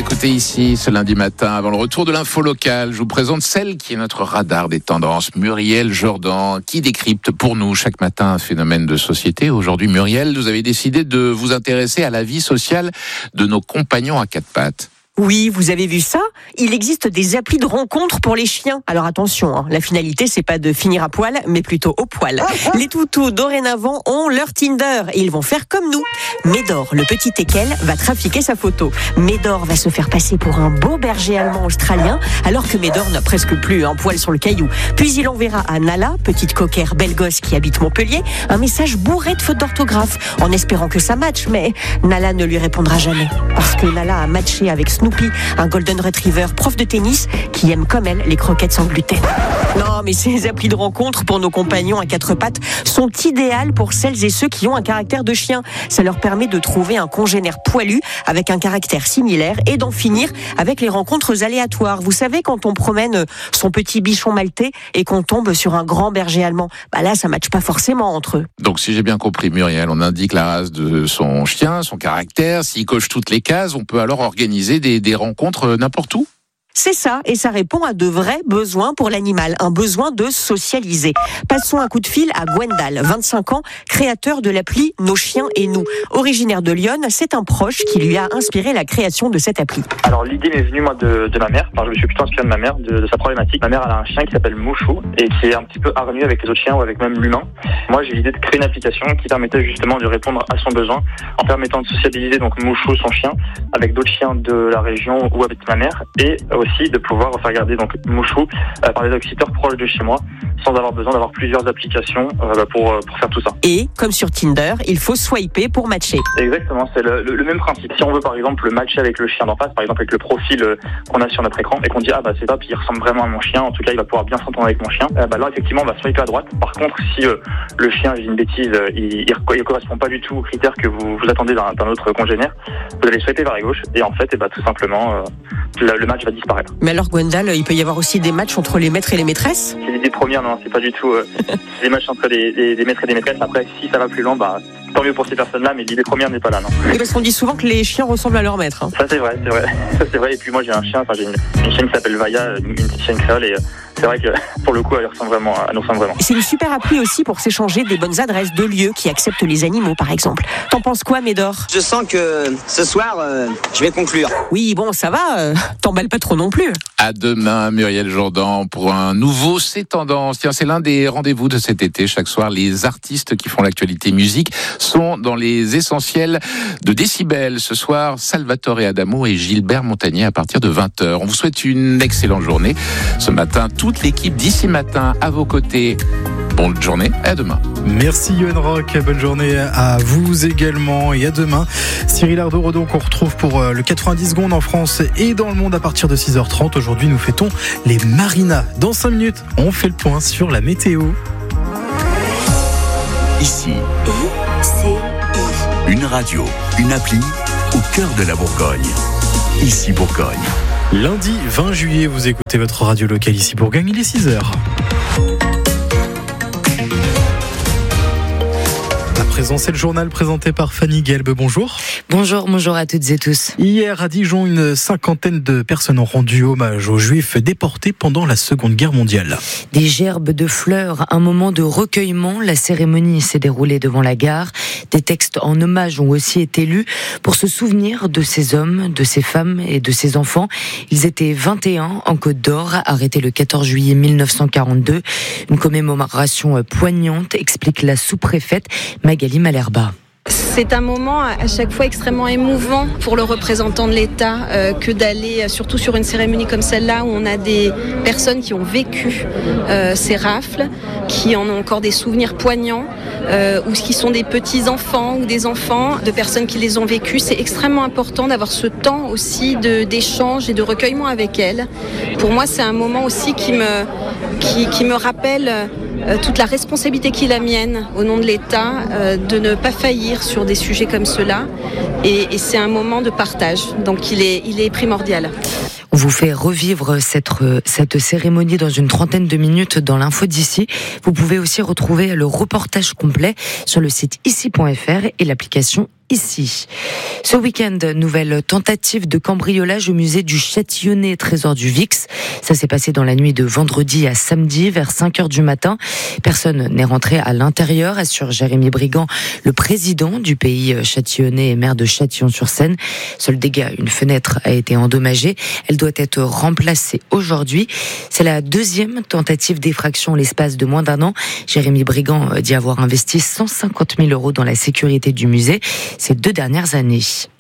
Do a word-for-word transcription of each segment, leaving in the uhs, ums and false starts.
écoutez ici ce lundi matin, avant le retour de l'info locale, je vous présente celle qui est notre radar des tendances, Muriel Jourdan, qui décrypte pour nous chaque matin un phénomène de société. Aujourd'hui, Muriel, vous avez décidé de vous intéresser à la vie sociale de nos compagnons à quatre pattes. Oui, vous avez vu ça ? Il existe des applis de rencontres pour les chiens. Alors attention, hein, la finalité, c'est pas de finir à poil, mais plutôt au poil. Les toutous, dorénavant, ont leur Tinder et ils vont faire comme nous. Médor, le petit teckel, va trafiquer sa photo. Médor va se faire passer pour un beau berger allemand australien, alors que Médor n'a presque plus un poil sur le caillou. Puis il enverra à Nala, petite coquère belle gosse qui habite Montpellier, un message bourré de fautes d'orthographe, en espérant que ça matche, mais Nala ne lui répondra jamais. Parce que Nala a matché avec Snoopy, un golden retriever prof de tennis qui aime comme elle les croquettes sans gluten. Non, mais ces applis de rencontre pour nos compagnons à quatre pattes sont idéales pour celles et ceux qui ont un caractère de chien. Ça leur permet de trouver un congénère poilu avec un caractère similaire et d'en finir avec les rencontres aléatoires. Vous savez, quand on promène son petit bichon maltais et qu'on tombe sur un grand berger allemand, bah là, ça matche pas forcément entre eux. Donc, si j'ai bien compris, Muriel, on indique la race de son chien, son caractère. S'il coche toutes les cases, on peut alors organiser des, des rencontres n'importe où ? C'est ça, et ça répond à de vrais besoins pour l'animal, un besoin de socialiser. Passons un coup de fil à Gwendal, vingt-cinq ans, créateur de l'appli Nos chiens et nous. Originaire de Lyon, c'est un proche qui lui a inspiré la création de cette appli. Alors l'idée m'est venue moi de, de ma mère, enfin, je me suis plutôt inspiré de ma mère, de, de sa problématique. Ma mère elle a un chien qui s'appelle Mouchou et qui est un petit peu hargneux avec les autres chiens ou avec même l'humain. Moi j'ai l'idée de créer une application qui permettait justement de répondre à son besoin en permettant de sociabiliser donc Mouchou, son chien, avec d'autres chiens de la région où habite ma mère et aussi de pouvoir faire garder donc Mouchou euh, par des oxyteurs proches de chez moi sans avoir besoin d'avoir plusieurs applications euh, pour, pour faire tout ça. Et comme sur Tinder, il faut swiper pour matcher. Exactement, c'est le, le, le même principe. Si on veut par exemple matcher avec le chien d'en face, par exemple avec le profil euh, qu'on a sur notre écran et qu'on dit ah bah c'est top, il ressemble vraiment à mon chien, en tout cas il va pouvoir bien s'entendre avec mon chien, euh, bah là effectivement on va swiper à droite. Par contre si euh, le chien, j'ai une bêtise, euh, il, il, il correspond pas du tout aux critères que vous, vous attendez d'un, d'un autre congénère, vous allez swiper vers la gauche et en fait et bah, tout simplement euh, le, le match va disparaître. Mais alors Gwendal, il peut y avoir aussi des matchs entre les maîtres et les maîtresses ? C'est l'idée première, non, c'est pas du tout euh, des matchs entre des, des, des maîtres et des maîtresses. Après, si ça va plus loin, bah tant mieux pour ces personnes-là, mais l'idée première n'est pas là, non. Oui, parce qu'on dit souvent que les chiens ressemblent à leur maître. Hein. Ça c'est vrai, c'est vrai, ça c'est vrai. Et puis moi j'ai un chien, enfin j'ai une, une chienne qui s'appelle Vaya, une, une petite chienne créole, et euh, c'est vrai que pour le coup elle ressemble vraiment, elle nous ressemble vraiment. C'est une super appli aussi pour s'échanger des bonnes adresses de lieux qui acceptent les animaux, par exemple. T'en penses quoi, Médor ? Je sens que ce soir, euh, je vais conclure. Oui, bon, ça va, euh, t'emballes pas trop non plus. À demain, Muriel Jourdan, pour un nouveau C'est Tendance. Tiens, c'est l'un des rendez-vous de cet été. Chaque soir, les artistes qui font l'actualité musique sont dans les essentiels de Décibel. Ce soir, Salvatore Adamo et Gilbert Montagnier à partir de vingt heures. On vous souhaite une excellente journée. Ce matin, toute l'équipe d'Ici Matin à vos côtés. Bonne journée, à demain. Merci Yoann Rock, bonne journée à vous également et à demain. Cyril Ardo-Rodon qu'on retrouve pour le quatre-vingt-dix secondes en France et dans le monde à partir de six heures trente. Aujourd'hui, nous fêtons les Marinas. Dans cinq minutes, on fait le point sur la météo. Ici, une radio, une appli au cœur de la Bourgogne. Ici Bourgogne. Lundi vingt juillet, vous écoutez votre radio locale Ici Bourgogne, il est six heures. À présent, c'est le journal présenté par Fanny Gelb. Bonjour. Bonjour, bonjour à toutes et tous. Hier, à Dijon, une cinquantaine de personnes ont rendu hommage aux Juifs déportés pendant la Seconde Guerre mondiale. Des gerbes de fleurs, un moment de recueillement. La cérémonie s'est déroulée devant la gare. Des textes en hommage ont aussi été lus pour se souvenir de ces hommes, de ces femmes et de ces enfants. Ils étaient vingt et un en Côte d'Or, arrêtés le quatorze juillet mille neuf cent quarante-deux. Une commémoration poignante, explique la sous-préfète Magali Malherba. C'est un moment à chaque fois extrêmement émouvant pour le représentant de l'État euh, que d'aller, surtout sur une cérémonie comme celle-là, où on a des personnes qui ont vécu euh, ces rafles, qui en ont encore des souvenirs poignants, euh, ou qui sont des petits-enfants ou des enfants de personnes qui les ont vécus. C'est extrêmement important d'avoir ce temps aussi de, d'échange et de recueillement avec elles. Pour moi, c'est un moment aussi qui me, qui, qui me rappelle euh, toute la responsabilité qui est la mienne au nom de l'État, euh, de ne pas faillir sur des sujets comme ceux-là, et, et c'est un moment de partage, donc il est, il est primordial. On vous fait revivre cette, cette cérémonie dans une trentaine de minutes dans l'info d'ici. Vous pouvez aussi retrouver le reportage complet sur le site ici point f r et l'application ici. Ce week-end, nouvelle tentative de cambriolage au musée du Châtillonnais, trésor du Vix. Ça s'est passé dans la nuit de vendredi à samedi vers cinq heures du matin. Personne n'est rentré à l'intérieur, assure Jérémy Brigand, le président du pays châtillonnais et maire de Châtillon-sur-Seine. Seul dégât, une fenêtre a été endommagée. Elle doit être remplacée aujourd'hui. C'est la deuxième tentative d'effraction en l'espace de moins d'un an. Jérémy Brigand dit avoir investi cent cinquante mille euros dans la sécurité du musée ces deux dernières années.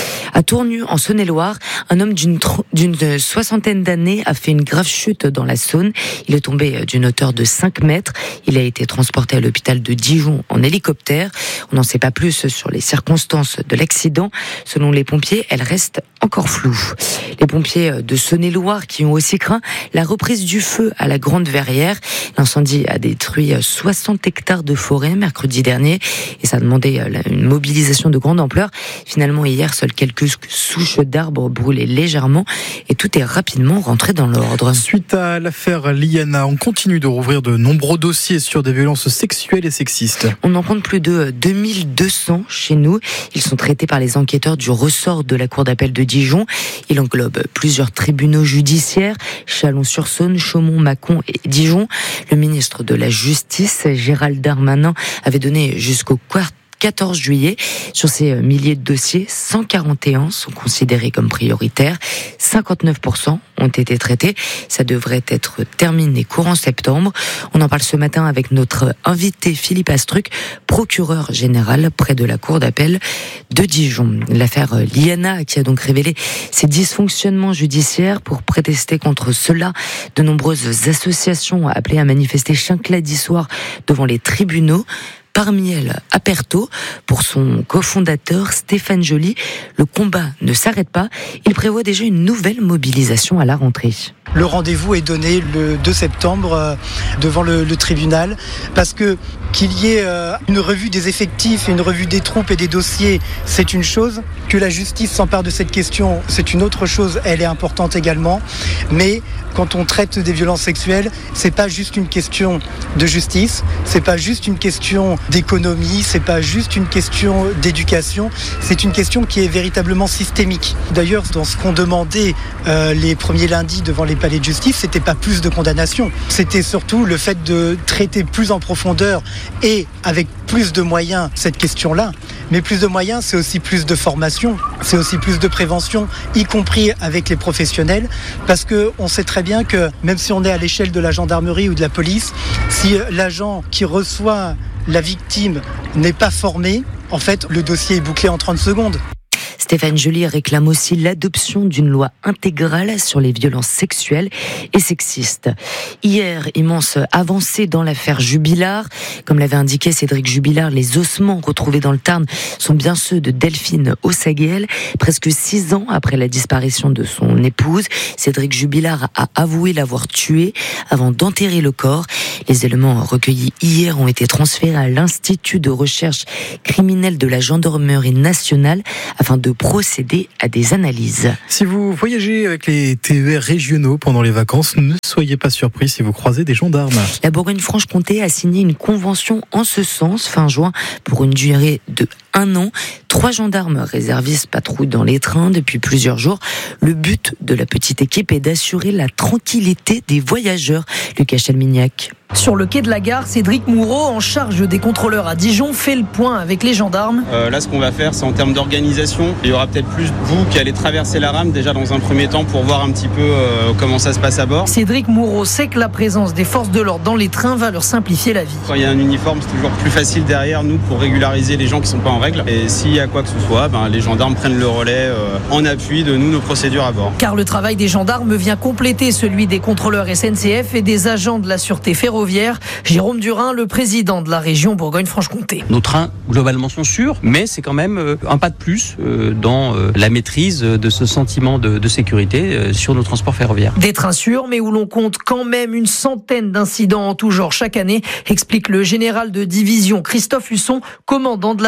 À Tournu, en Saône-et-Loire, un homme d'une, tr- d'une soixantaine d'années a fait une grave chute dans la Saône. Il est tombé d'une hauteur de cinq mètres. Il a été transporté à l'hôpital de Dijon en hélicoptère. On n'en sait pas plus sur les circonstances de l'accident. Selon les pompiers, elles restent encore floues. Les pompiers de Saône-et-Loire qui ont aussi craint la reprise du feu à la Grande Verrière. L'incendie a détruit soixante hectares de forêt mercredi dernier et ça a demandé une mobilisation de grande ampleur. Finalement, hier, seuls quelques souches d'arbres brûlaient légèrement et tout est rapidement rentré dans l'ordre. Suite à l'affaire Liana, on continue de rouvrir de nombreux dossiers sur des violences sexuelles et sexistes. On en compte plus de deux mille deux cents chez nous. Ils sont traités par les enquêteurs du ressort de la cour d'appel de Dijon. Il englobe plusieurs tribunaux judiciaires, Chalon-sur-Saône, Chaumont, Mâcon et Dijon. Le ministre de la Justice, Gérald Darmanin, avait donné jusqu'au quart quatorze juillet. Sur ces milliers de dossiers, cent quarante et un sont considérés comme prioritaires. cinquante-neuf pour cent ont été traités. Ça devrait être terminé courant septembre. On en parle ce matin avec notre invité Philippe Astruc, procureur général près de la cour d'appel de Dijon. L'affaire Liana qui a donc révélé ces dysfonctionnements judiciaires. Pour protester contre cela, de nombreuses associations ont appelé à manifester chaque lundi soir devant les tribunaux. Parmi elles, Aperto, pour son cofondateur Stéphane Joly, le combat ne s'arrête pas. Il prévoit déjà une nouvelle mobilisation à la rentrée. Le rendez-vous est donné le deux septembre devant le, le tribunal parce que qu'il y ait une revue des effectifs et une revue des troupes et des dossiers, c'est une chose. Que la justice s'empare de cette question, c'est une autre chose. Elle est importante également. Mais quand on traite des violences sexuelles, c'est pas juste une question de justice, c'est pas juste une question d'économie, c'est pas juste une question d'éducation, c'est une question qui est véritablement systémique. D'ailleurs, dans ce qu'ont demandé euh, les premiers lundis devant les palais de justice, c'était pas plus de condamnation, c'était surtout le fait de traiter plus en profondeur et avec plus de moyens cette question-là. Mais plus de moyens, c'est aussi plus de formation, c'est aussi plus de prévention, y compris avec les professionnels, parce que on sait très bien que même si on est à l'échelle de la gendarmerie ou de la police, si l'agent qui reçoit la victime n'est pas formé, en fait, le dossier est bouclé en trente secondes. Stéphane Joly réclame aussi l'adoption d'une loi intégrale sur les violences sexuelles et sexistes. Hier, immense avancée dans l'affaire Jubilard. Comme l'avait indiqué Cédric Jubilard, les ossements retrouvés dans le Tarn sont bien ceux de Delphine Ossaguel. Presque six ans après la disparition de son épouse, Cédric Jubilard a avoué l'avoir tuée avant d'enterrer le corps. Les éléments recueillis hier ont été transférés à l'Institut de recherche criminelle de la gendarmerie nationale afin de procéder à des analyses. Si vous voyagez avec les T E R régionaux pendant les vacances, ne soyez pas surpris si vous croisez des gendarmes. La Bourgogne-Franche-Comté a signé une convention en ce sens fin juin pour une durée de un an. Trois gendarmes réservistes patrouillent dans les trains depuis plusieurs jours. Le but de la petite équipe est d'assurer la tranquillité des voyageurs. Lucas Chalmignac. Sur le quai de la gare, Cédric Moureau, en charge des contrôleurs à Dijon, fait le point avec les gendarmes. Euh, là, ce qu'on va faire, c'est en termes d'organisation. Il y aura peut-être plus vous qui allez traverser la rame déjà dans un premier temps pour voir un petit peu euh, comment ça se passe à bord. Cédric Moureau sait que la présence des forces de l'ordre dans les trains va leur simplifier la vie. Quand il y a un uniforme, c'est toujours plus facile derrière nous pour régulariser les gens qui ne sont pas en règle. Et s'il y a quoi que ce soit, ben, les gendarmes prennent le relais euh, en appui de nous, nos procédures à bord. Car le travail des gendarmes vient compléter celui des contrôleurs S N C F et des agents de la sûreté ferroviaire. Jérôme Durin, le président de la région Bourgogne-Franche-Comté. Nos trains, globalement, sont sûrs, mais c'est quand même un pas de plus dans la maîtrise de ce sentiment de, de sécurité sur nos transports ferroviaires. Des trains sûrs, mais où l'on compte quand même une centaine d'incidents en tout genre chaque année, explique le général de division Christophe Husson, commandant de la gendarmerie.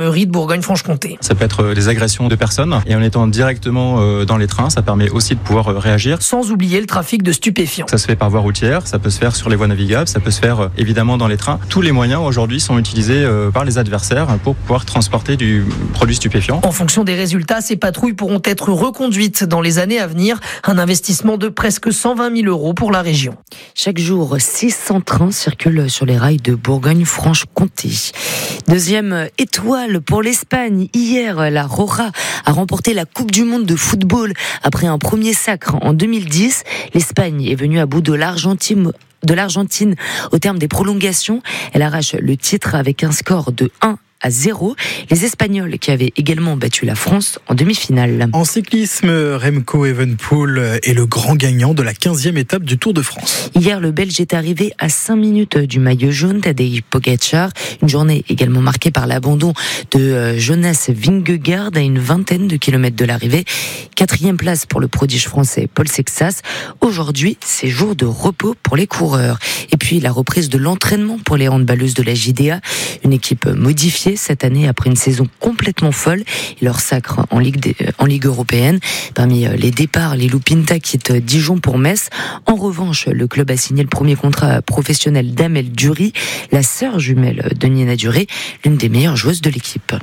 gendarmerie de Bourgogne-Franche-Comté. Ça peut être des agressions de personnes et en étant directement dans les trains, ça permet aussi de pouvoir réagir. Sans oublier le trafic de stupéfiants. Ça se fait par voie routière, ça peut se faire sur les voies navigables, ça peut se faire évidemment dans les trains. Tous les moyens aujourd'hui sont utilisés par les adversaires pour pouvoir transporter du produit stupéfiant. En fonction des résultats, ces patrouilles pourront être reconduites dans les années à venir. Un investissement de presque cent vingt mille euros pour la région. Chaque jour, six cents trains circulent sur les rails de Bourgogne-Franche-Comté. Deuxième étoile pour l'Espagne. Hier, la Roja a remporté la Coupe du Monde de football après un premier sacre en deux mille dix. L'Espagne est venue à bout de l'Argentine de l'Argentine au terme des prolongations. Elle arrache le titre avec un score de un à zéro. Les Espagnols qui avaient également battu la France en demi-finale. En cyclisme, Remco Evenepoel est le grand gagnant de la quinzième étape du Tour de France. Hier, le Belge est arrivé à cinq minutes du maillot jaune, Tadej Pogačar. Une journée également marquée par l'abandon de Jonas Vingegaard à une vingtaine de kilomètres de l'arrivée. Quatrième place pour le prodige français Paul Sexas. Aujourd'hui, c'est jour de repos pour les coureurs. Et puis, la reprise de l'entraînement pour les handballeuses de la J D A. Une équipe modifiée cette année après une saison complètement folle et leur sacre en Ligue, des, en Ligue européenne. Parmi les départs, les Lupinta quittent Dijon pour Metz. En revanche, le club a signé le premier contrat professionnel d'Amel Dury, la sœur jumelle de Nina Duré, l'une des meilleures joueuses de l'équipe.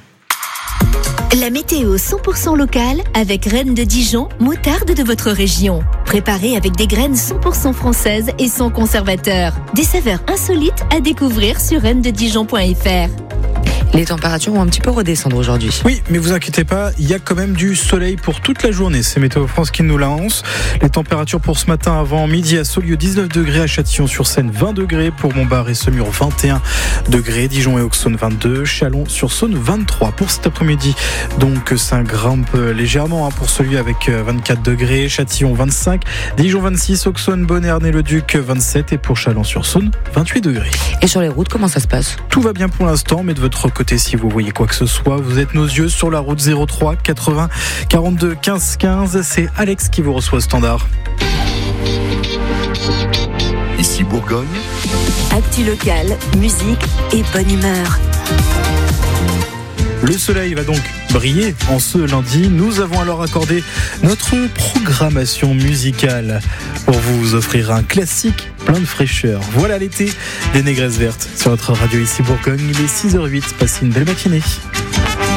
La météo cent pour cent locale avec Reine de Dijon, moutarde de votre région. Préparée avec des graines cent pour cent françaises et sans conservateur. Des saveurs insolites à découvrir sur reine de dijon point f r. Les températures vont un petit peu redescendre aujourd'hui. Oui, mais vous inquiétez pas, il y a quand même du soleil pour toute la journée. C'est Météo France qui nous l'annonce. Les températures pour ce matin avant midi à Saulieu, dix-neuf degrés, à Châtillon-sur-Seine, vingt degrés, pour Montbard et Semur, vingt et un degrés, Dijon et Auxonne, vingt-deux, Chalon-sur-Saône, vingt-trois. Pour cet après-midi, donc ça grimpe légèrement hein, pour celui avec vingt-quatre degrés, Châtillon, vingt-cinq, Dijon, vingt-six, Auxonne, Bonne-Ernée-le-Duc, vingt-sept, et pour Chalon-sur-Saône, vingt-huit degrés. Et sur les routes, comment ça se passe ? Tout va bien pour l'instant, mais de votre côté, si vous voyez quoi que ce soit, vous êtes nos yeux sur la route zéro trois quatre-vingts quarante-deux quinze quinze. C'est Alex qui vous reçoit au standard. Ici Bourgogne. Actu locale, musique et bonne humeur. Le soleil va donc briller en ce lundi. Nous avons alors accordé notre programmation musicale pour vous offrir un classique plein de fraîcheur. Voilà l'été des Négresses Vertes sur notre radio ici Bourgogne. Il est six heures huit. Passez une belle matinée.